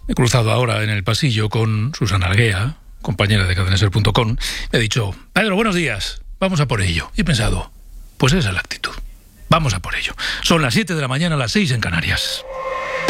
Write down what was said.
Me he cruzado ahora en el pasillo con Susana Arguea, compañera de cadenaser.com. Me ha dicho: Pedro, buenos días, vamos a por ello. Y he pensado, pues esa es la actitud. Vamos a por ello. Son las 7 de la mañana, las 6 en Canarias.